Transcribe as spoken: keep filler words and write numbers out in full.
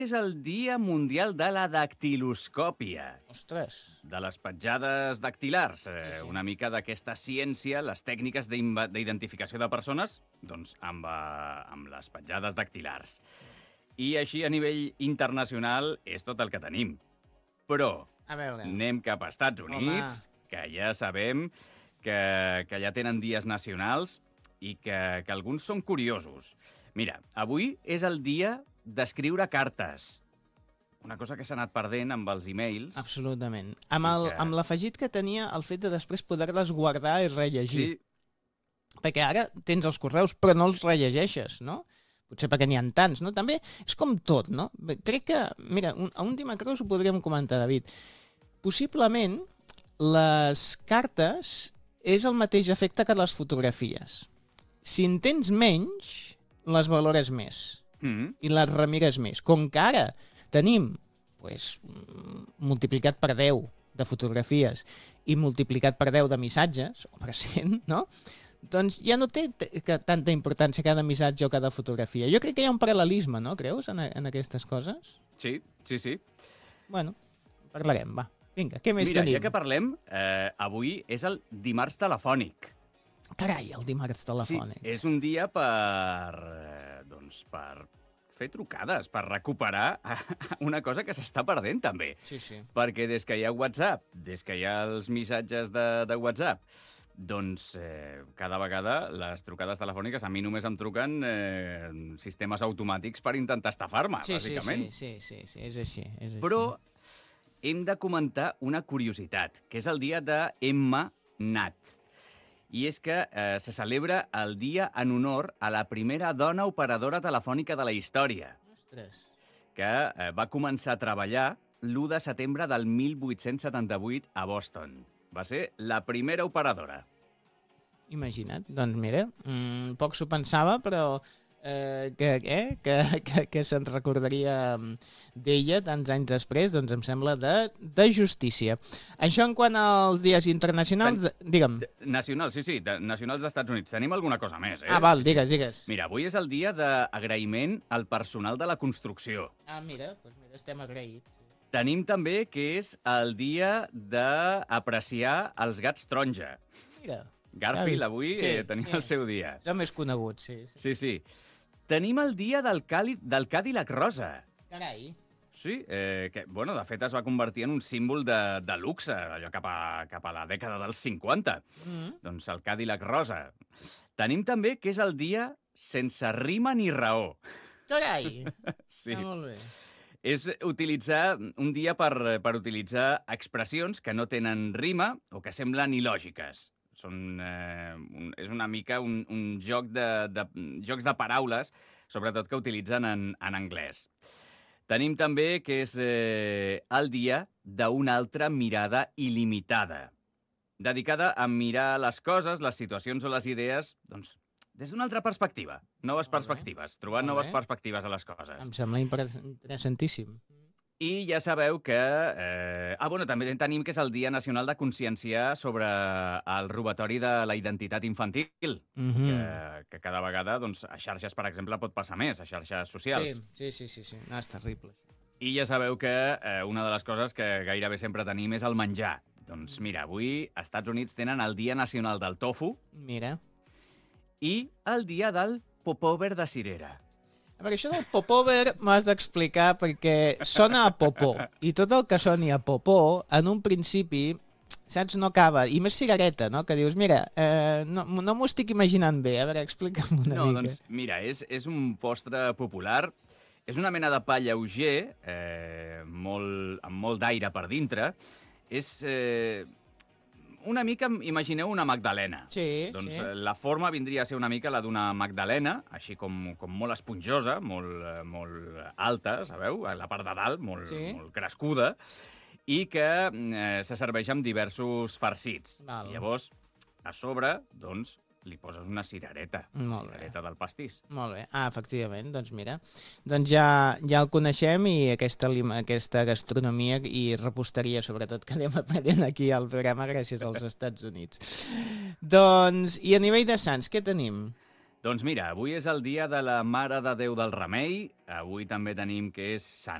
és el Dia Mundial de la Dactiloscòpia. Ostres. De les petjades dactilars. Eh, Sí, sí. Una mica d'aquesta ciència, les tècniques d'im- d'identificació de persones, doncs amb, eh, amb les petjades dactilars. I així, a nivell internacional, és tot el que tenim. Però A veure. anem cap a Estats Units, Home. que ja sabem que, que ja tenen dies nacionals i que, que alguns són curiosos. Mira, avui és el dia d'escriure cartes. Una cosa que s'ha anat perdent amb els e-mails. Absolutament. Amb, el, que- amb l'afegit que tenia el fet de després poder-les guardar i rellegir. Sí, Perquè ara tens els correus, però no els rellegeixes, no? Potser perquè n'hi ha tants, no? També és com tot, no? Crec que, mira, un, a un dimecres ho podríem comentar, David. Possiblement, les cartes és el mateix efecte que les fotografies. Si en tens menys, les valores més mm, i les remires més. Com que ara tenim pues, mm, multiplicat per deu de fotografies i multiplicat per deu de missatges, o per cent, no? Doncs ja no té t- que tanta importància cada missatge o cada fotografia. Jo crec que hi ha un paral·lelisme, no? Creus, en, a- en aquestes coses? sí, sí, sí. Bueno, parlarem, va. Vinga, què més Mira, tenim? ja que parlem, eh, avui és el dimarts telefònic. Carai, el dimarts telefònic. Sí, és un dia per, eh, doncs, per fer trucades, per recuperar una cosa que s'està perdent, també. Sí, sí. Perquè des que hi ha WhatsApp, des que hi ha els missatges de, de WhatsApp, doncs eh, cada vegada les trucades telefòniques a mi només em truquen eh, sistemes automàtics per intentar estafar-me, Sí, sí, bàsicament. sí, sí, sí, sí, és així, és així. Però hem de comentar una curiositat, que és el dia de Emma Nat. I és que eh, se celebra el dia en honor a la primera dona operadora telefònica de la història, Ostres. que eh, va començar a treballar l'u de setembre del mil vuit-cents setanta-vuit a Boston. Va ser la primera operadora. Imagina't, doncs mira, mmm, poc s'ho pensava, però eh, que, eh, que, que, que se'n recordaria mm, d'ella tants anys després, doncs em sembla de, de justícia. Això en quant als dies internacionals, de, digue'm. De- Nacionals, sí, sí, de, nacionals d'Estats Units. Tenim alguna cosa més, eh? Ah, val, sí, sí. digues, digues. Mira, avui és el dia d'agraïment al personal de la construcció. Ah, mira, doncs mira, estem agraïts. Tenim també que és el dia d'apreciar els gats taronja. Mira, Garfield, Ah, avui sí, eh, tenim sí. el seu dia. és el més conegut, sí. sí. Sí, sí. Tenim el dia del, càlid, del Cadillac rosa. Carai. Sí, eh, que, bueno, de fet es va convertir en un símbol de, de luxe, allò cap a, cap a la dècada dels cinquanta. Mm. Doncs el Cadillac rosa. Tenim també que és el dia sense rima ni raó. Carai. Sí. Ah, molt bé. És utilitzar un dia per, per utilitzar expressions que no tenen rima o que semblen il·lògiques. Són, eh, un, és una mica un, un joc de, de, jocs de paraules, sobretot que utilitzen en, en anglès. Tenim també que és eh, el dia d'una altra mirada il·limitada, dedicada a mirar les coses, les situacions o les idees, doncs, des d'una altra perspectiva. Noves Molt bé. perspectives, trobar Molt noves bé. perspectives a les coses. Em sembla impre- interessantíssim. I ja sabeu que... Eh... Ah, bueno, també tenim que és el Dia Nacional de conscienciar sobre el robatori de la identitat infantil, Mm que, que cada vegada, doncs, a xarxes, per exemple, pot passar més, a xarxes socials. Sí, sí, sí, sí, sí. No, és terrible. I ja sabeu que eh, una de les coses que gairebé sempre tenim és el menjar. Doncs mira, avui als Estats Units tenen el Dia Nacional del Tofu Mira. i el Dia del Popover de Cirera. A veure, això del popover m'has d'explicar perquè sona a popó. I tot el que soni a popó, en un principi, saps, no acaba. I més cigareta, no? Que dius, mira, eh, no, no m'ho estic imaginant bé. A veure, explica'm una No, mica. doncs, mira, és, és un postre popular. És una mena de pa lleuger, eh, molt, amb molt d'aire per dintre. És eh, una mica, imagineu una magdalena. Sí, Doncs sí. eh, la forma vindria a ser una mica la d'una magdalena, així com, com molt esponjosa, molt, eh, molt alta, sabeu? A la part de dalt, molt, Sí. molt crescuda, i que eh, se serveix amb diversos farcits. Val. I llavors, a sobre, doncs, li poses una cirereta, Molt bé. cirereta del pastís. Molt bé. Ah, efectivament, doncs mira. Doncs ja, ja el coneixem i aquesta, lim- aquesta gastronomia i reposteria, sobretot, que anem aprenent aquí al programa gràcies als Estats Units. Doncs, i a nivell de sants, què tenim? Doncs mira, avui és el dia de la Mare de Déu del Remei, avui també tenim que és Sant